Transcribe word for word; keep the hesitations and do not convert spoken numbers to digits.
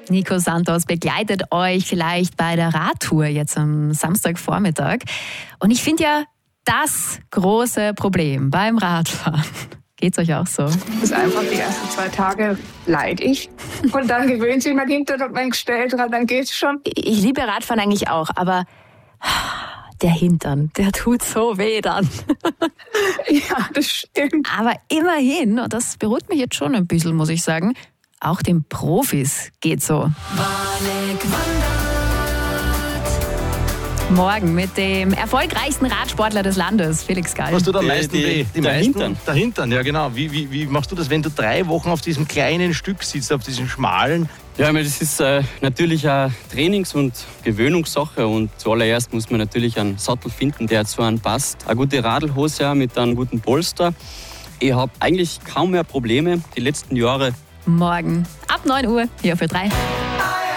Nico Santos begleitet euch vielleicht bei der Radtour jetzt am Samstagvormittag. Und ich finde ja, das große Problem beim Radfahren. Geht's euch auch so? Das ist einfach die ersten zwei Tage leide ich. Und dann gewöhnt sich mein Hintern und mein Gestell dran, dann geht's schon. Ich liebe Radfahren eigentlich auch, aber der Hintern, der tut so weh dann. Ja, das stimmt. Aber immerhin, und das beruhigt mich jetzt schon ein bisschen, muss ich sagen, auch den Profis geht so. Morgen mit dem erfolgreichsten Radsportler des Landes, Felix Gall. Was tut am meisten die, weh? Die der meisten? Hintern. Der Hintern, ja genau. Wie, wie, wie machst du das, wenn du drei Wochen auf diesem kleinen Stück sitzt, auf diesem schmalen? Ja, ich meine, das ist äh, natürlich eine Trainings- und Gewöhnungssache und zuallererst muss man natürlich einen Sattel finden, der zu einem passt. Eine gute Radlhose mit einem guten Polster. Ich habe eigentlich kaum mehr Probleme die letzten Jahre. Morgen ab neun Uhr hier für drei.